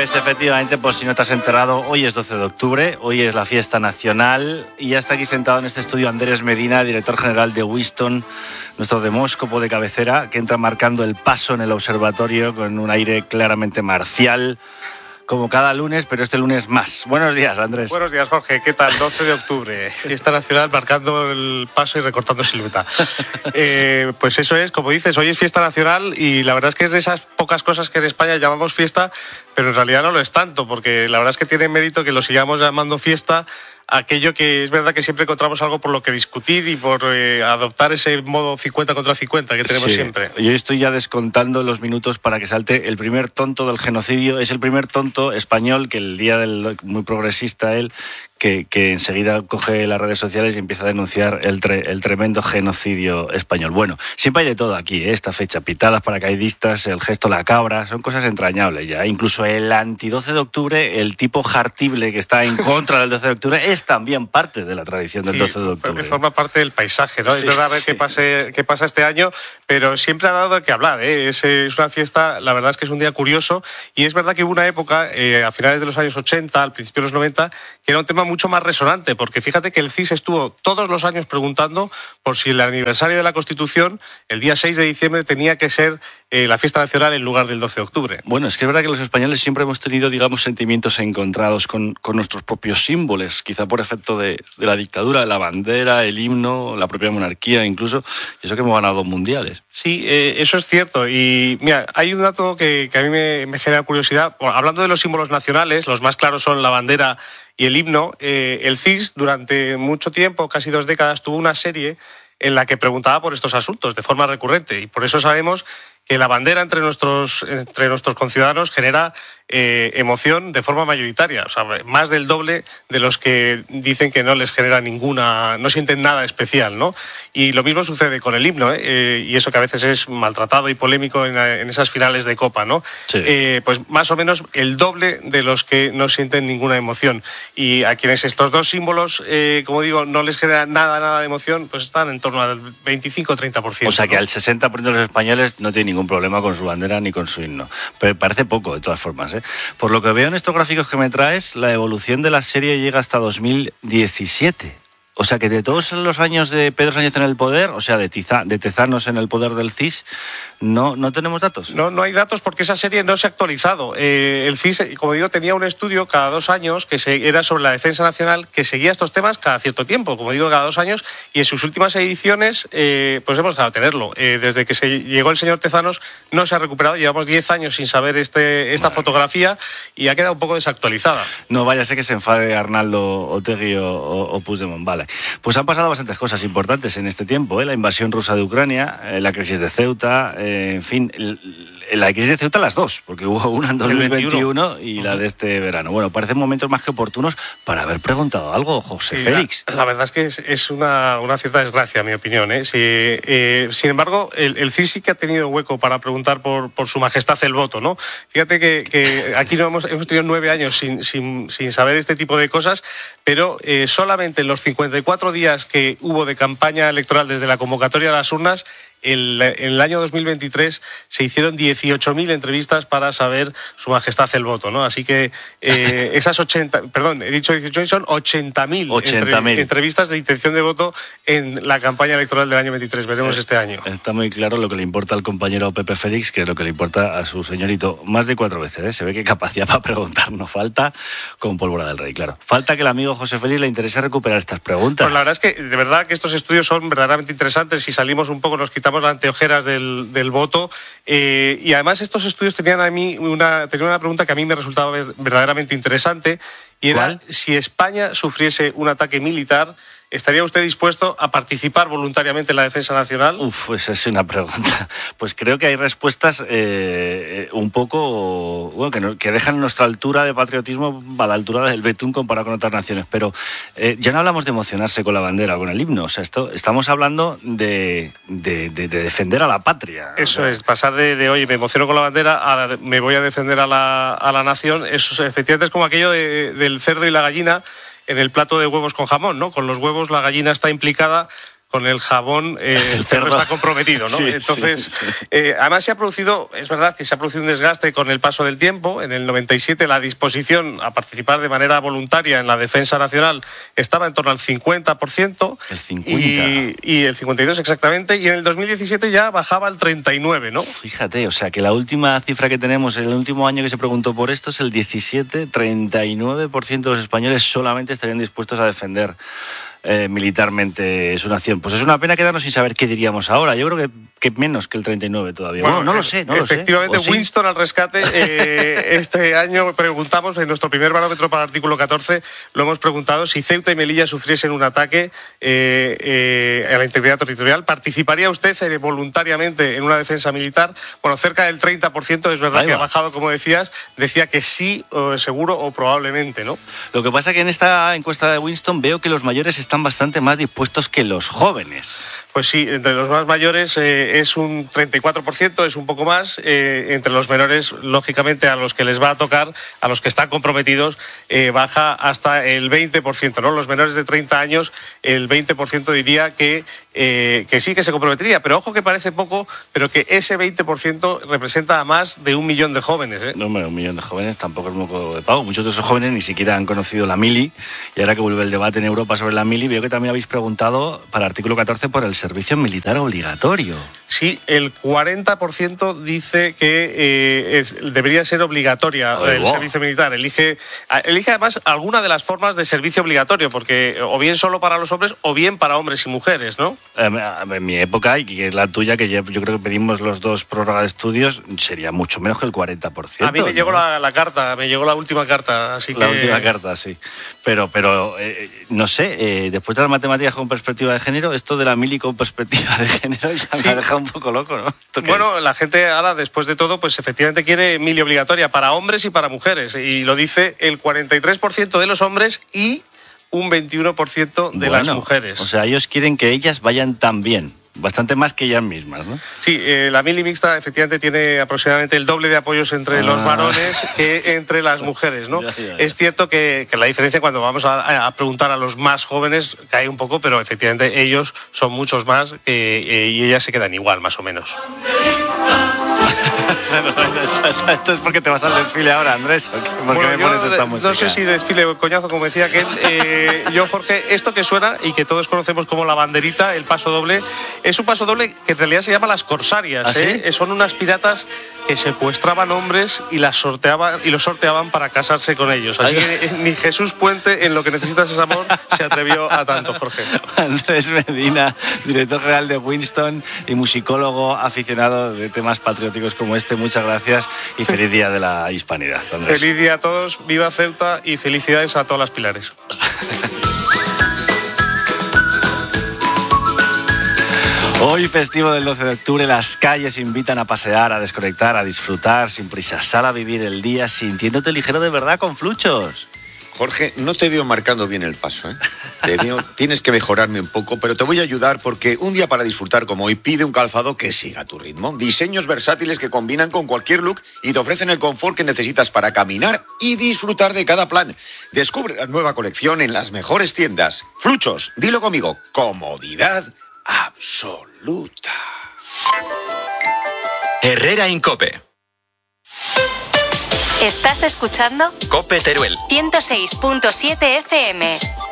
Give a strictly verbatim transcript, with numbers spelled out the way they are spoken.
Pues efectivamente, pues si no te has enterado, hoy es doce de octubre, hoy es la fiesta nacional y ya está aquí sentado en este estudio Andrés Medina, director general de Whiston, nuestro demóscopo de cabecera, que entra marcando el paso en el observatorio con un aire claramente marcial, como cada lunes, pero este lunes más. Buenos días, Andrés. Buenos días, Jorge. ¿Qué tal? doce de octubre, fiesta nacional, marcando el paso y recortando silueta. Eh, pues eso es, como dices, hoy es fiesta nacional y la verdad es que es de esas pocas cosas que en España llamamos fiesta, pero en realidad no lo es tanto, porque la verdad es que tiene mérito que lo sigamos llamando fiesta aquello que es verdad que siempre encontramos algo por lo que discutir y por eh, adoptar ese modo cincuenta contra cincuenta que tenemos sí. siempre. Yo estoy ya descontando los minutos para que salte el primer tonto del genocidio. Es el primer tonto español que el día del muy progresista él que, que enseguida coge las redes sociales y empieza a denunciar el, tre, el tremendo genocidio español. Bueno, siempre hay de todo aquí, ¿eh? Esta fecha, pitadas, paracaidistas, el gesto la cabra, son cosas entrañables ya. Incluso el anti-doce de octubre, el tipo jartible que está en contra del doce de octubre, es también parte de la tradición del sí, doce de octubre. Forma parte del paisaje, ¿no? Sí, es verdad, a ver sí, qué, pase, sí. qué pasa este año, pero siempre ha dado de qué hablar, ¿eh? Es, es una fiesta, la verdad es que es un día curioso y es verdad que hubo una época, eh, a finales de los años ochenta, al principio de los noventa, que era un tema mucho más resonante, porque fíjate que el C I S estuvo todos los años preguntando por si el aniversario de la Constitución, el día seis de diciembre, tenía que ser eh, la fiesta nacional en lugar del doce de octubre. Bueno, es que es verdad que los españoles siempre hemos tenido, digamos, sentimientos encontrados con, con nuestros propios símbolos, quizá por efecto de, de la dictadura, la bandera, el himno, la propia monarquía incluso, y eso que hemos ganado dos mundiales. Sí, eh, eso es cierto, y mira, hay un dato que, que a mí me, me genera curiosidad. Bueno, hablando de los símbolos nacionales, los más claros son la bandera y el himno. Eh, el C I S durante mucho tiempo, casi dos décadas, tuvo una serie en la que preguntaba por estos asuntos de forma recurrente, y por eso sabemos que la bandera entre nuestros, entre nuestros conciudadanos genera eh, emoción de forma mayoritaria, o sea, más del doble de los que dicen que no les genera ninguna, no sienten nada especial, ¿no? Y lo mismo sucede con el himno, ¿eh? Eh, y eso que a veces es maltratado y polémico en, en esas finales de Copa, ¿no? Sí. Eh, pues más o menos el doble de los que no sienten ninguna emoción. Y a quienes estos dos símbolos, eh, como digo, no les genera nada, nada de emoción, pues están en torno al veinticinco a treinta por ciento. O sea que ¿no? al sesenta por ciento de los españoles no tiene ningún problema con su bandera ni con su himno. Pero parece poco, de todas formas, ¿eh? Por lo que veo en estos gráficos que me traes, la evolución de la serie llega hasta dos mil diecisiete. O sea que de todos los años de Pedro Sánchez en el poder, o sea, de, tiza, de Tezanos en el poder del C I S, no, no tenemos datos. No, no hay datos porque esa serie no se ha actualizado. Eh, el C I S, como digo, tenía un estudio cada dos años que se, era sobre la defensa nacional, que seguía estos temas cada cierto tiempo, como digo, cada dos años, y en sus últimas ediciones eh, pues hemos dejado de tenerlo. Eh, desde que se llegó el señor Tezanos no se ha recuperado, llevamos diez años sin saber este, esta vale. fotografía y ha quedado un poco desactualizada. No vaya a ser que se enfade Arnaldo Otegi o, o, o Puigdemont, vale. Pues han pasado bastantes cosas importantes en este tiempo, ¿eh? La invasión rusa de Ucrania, eh, la crisis de Ceuta, eh, en fin, el, la crisis de Ceuta las dos, porque hubo una en dos mil veintiuno y uh-huh. la de este verano. Bueno, parecen momentos más que oportunos para haber preguntado algo, José sí, Félix. La, la verdad es que es, es una, una cierta desgracia, en mi opinión, ¿eh? Sí, eh, sin embargo, el, el C I S sí que ha tenido hueco para preguntar por, por su majestad el voto, ¿no? Fíjate que, que aquí no hemos, hemos tenido nueve años sin, sin, sin saber este tipo de cosas, pero eh, solamente en los cincuenta y cuatro días que hubo de campaña electoral desde la convocatoria a las urnas, El, en el año dos mil veintitrés se hicieron dieciocho mil entrevistas para saber su majestad el voto, ¿no? Así que eh, esas ochenta, perdón, he dicho dieciocho mil, son ochenta mil entre, entrevistas de intención de voto en la campaña electoral del año veintitrés. Veremos eh, este año. Está muy claro lo que le importa al compañero Pepe Félix, que es lo que le importa a su señorito más de cuatro veces, ¿eh? Se ve que capacidad para preguntar no falta, con pólvora del rey, claro. Falta que el amigo José Félix le interese recuperar estas preguntas. Pues la verdad es que de verdad que estos estudios son verdaderamente interesantes. Si salimos un poco, nos quitamos las anteojeras del, del voto, eh, y además estos estudios tenían a mí una, tenían una pregunta que a mí me resultaba verdaderamente interesante, y era ¿cuál? Si España sufriese un ataque militar, ¿estaría usted dispuesto a participar voluntariamente en la defensa nacional? Uf, esa es una pregunta. Pues creo que hay respuestas eh, un poco, bueno, que, no, que dejan nuestra altura de patriotismo a la altura del betún comparado con otras naciones. Pero eh, ya no hablamos de emocionarse con la bandera o con el himno. O sea, esto, estamos hablando de, de, de, de defender a la patria. Eso o sea, es, pasar de, de oye, me emociono con la bandera a me voy a defender a la, a la nación. Eso efectivamente es como aquello de, del cerdo y la gallina en el plato de huevos con jamón, ¿no? Con los huevos la gallina está implicada, con el jabón, eh, el, el cerdo está comprometido, ¿no? Sí, Entonces, sí, sí. Eh, además se ha producido, es verdad que se ha producido un desgaste con el paso del tiempo. En el noventa y siete la disposición a participar de manera voluntaria en la defensa nacional estaba en torno al cincuenta por ciento. El cincuenta. Y, y el cincuenta y dos exactamente. Y en el dos mil diecisiete ya bajaba al treinta y nueve, ¿no? Fíjate, o sea que la última cifra que tenemos, el último año que se preguntó por esto es el diecisiete, treinta y nueve por ciento de los españoles solamente estarían dispuestos a defender Eh, militarmente su nación. Pues es una pena quedarnos sin saber qué diríamos ahora. Yo creo que, que menos que el treinta y nueve todavía. Bueno, bueno no lo sé, no lo sé. Efectivamente, Winston al rescate. Eh, este año preguntamos, en nuestro primer barómetro para el artículo catorce, lo hemos preguntado, si Ceuta y Melilla sufriesen un ataque eh, eh, a la integridad territorial, ¿participaría usted eh, voluntariamente en una defensa militar? Bueno, cerca del treinta por ciento, es verdad que ha bajado, como decías, decía que sí, o seguro o probablemente, ¿no? Lo que pasa es que en esta encuesta de Winston veo que los mayores están bastante más dispuestos que los jóvenes. Pues sí, entre los más mayores eh, es un treinta y cuatro por ciento, es un poco más. Eh, entre los menores, lógicamente, a los que les va a tocar, a los que están comprometidos, eh, baja hasta el veinte por ciento, ¿no? Los menores de treinta años, el veinte por ciento diría que, eh, que sí que se comprometería. Pero ojo que parece poco, pero que ese veinte por ciento representa a más de un millón de jóvenes, ¿eh? No, hombre, un millón de jóvenes tampoco es moco de pavo. Muchos de esos jóvenes ni siquiera han conocido la mili. Y ahora que vuelve el debate en Europa sobre la mili, veo que también habéis preguntado para el artículo catorce por el servicio militar obligatorio. Sí, el cuarenta por ciento dice que eh, es, debería ser obligatoria Ay, el wow. servicio militar. Elige, elige además alguna de las formas de servicio obligatorio, porque o bien solo para los hombres o bien para hombres y mujeres, ¿no? En mi época, y que es la tuya, que yo creo que pedimos los dos prórroga de estudios, sería mucho menos que el cuarenta por ciento. A mí me ¿no? llegó la, la carta, me llegó la última carta, así que... La última carta, sí. Pero, pero eh, no sé, eh, después de las matemáticas con perspectiva de género, esto de la mili con perspectiva de género ya me sí. ha dejado un poco loco, ¿no? Bueno, es? La gente ahora, después de todo, pues efectivamente quiere mili obligatoria para hombres y para mujeres. Y lo dice el cuarenta y tres por ciento de los hombres y un veintiuno por ciento de bueno, las mujeres. O sea, ellos quieren que ellas vayan también. Bastante más que ellas mismas, ¿no? Sí, eh, la mili mixta efectivamente tiene aproximadamente el doble de apoyos entre ah. los varones que entre las mujeres, ¿no? Ya, ya, ya. Es cierto que, que la diferencia cuando vamos a, a preguntar a los más jóvenes cae un poco, pero efectivamente ellos son muchos más que, eh, y ellas se quedan igual, más o menos. Esto es porque te vas al desfile ahora, Andrés. ¿Por qué bueno, me pones esta música? No sé si desfile o coñazo, como decía aquel. Eh, yo, Jorge, esto que suena y que todos conocemos como la banderita, el paso doble, es un paso doble que en realidad se llama las corsarias. ¿Ah, ¿eh? sí? Son unas piratas que secuestraban hombres y las sorteaban y los sorteaban para casarse con ellos. Así Ay, que eh, ni Jesús Puente, en Lo que necesitas es amor, se atrevió a tanto, Jorge. Andrés Medina, director general de Winston y musicólogo aficionado de temas patrióticos como este. Muchas gracias y feliz día de la hispanidad, Andrés. Feliz día a todos, viva Ceuta y felicidades a todas las Pilares. Hoy, festivo del doce de octubre, las calles invitan a pasear, a desconectar, a disfrutar sin prisa. Sal a vivir el día sintiéndote ligero de verdad con Fluchos. Jorge, no te veo marcando bien el paso, ¿eh? Te veo, tienes que mejorarme un poco, pero te voy a ayudar porque un día para disfrutar como hoy pide un calzado que siga tu ritmo. Diseños versátiles que combinan con cualquier look y te ofrecen el confort que necesitas para caminar y disfrutar de cada plan. Descubre la nueva colección en las mejores tiendas. Fluchos, dilo conmigo, comodidad absoluta. Herrera Incope. ¿Estás escuchando? Cope Teruel. ciento seis punto siete F M.